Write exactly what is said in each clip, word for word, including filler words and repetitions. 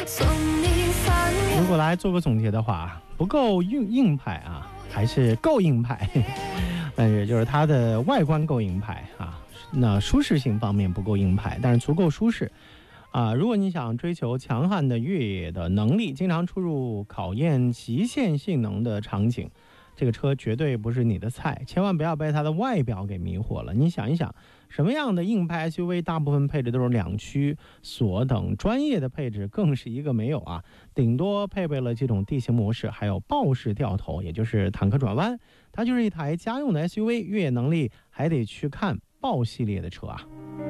如果来做个总结的话，不够硬硬派啊，还是够硬派，但是就是它的外观够硬派啊，那舒适性方面不够硬派，但是足够舒适啊。如果你想追求强悍的越野的能力，经常出入考验极限性能的场景，这个车绝对不是你的菜，千万不要被它的外表给迷惑了。你想一想，什么样的硬派 S U V 大部分配置都是两驱锁等，专业的配置更是一个没有啊，顶多配备了这种地形模式，还有豹式掉头，也就是坦克转弯。它就是一台家用的 S U V， 越野能力还得去看豹系列的车啊。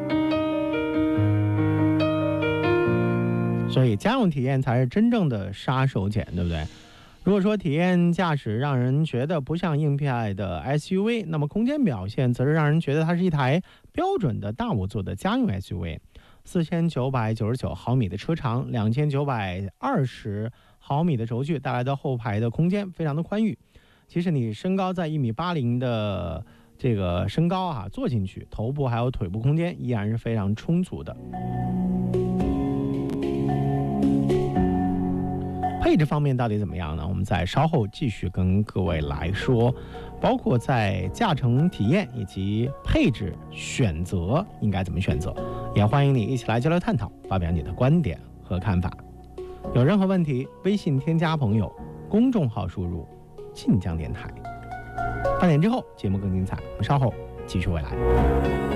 所以家用体验才是真正的杀手锏，对不对？如果说体验驾驶让人觉得不像硬派的 S U V， 那么空间表现则是让人觉得它是一台标准的大五座的家用 S U V。 四千九百九十九毫米的车长，两千九百二十毫米的轴距带来的后排的空间非常的宽裕。即使你身高在一米八零的这个身高啊，坐进去头部还有腿部空间依然是非常充足的。配置方面到底怎么样呢？我们在稍后继续跟各位来说，包括在驾乘体验以及配置选择应该怎么选择，也欢迎你一起来交流探讨，发表你的观点和看法。有任何问题，微信添加朋友，公众号输入晋江电台。半点之后节目更精彩，我们稍后继续回来。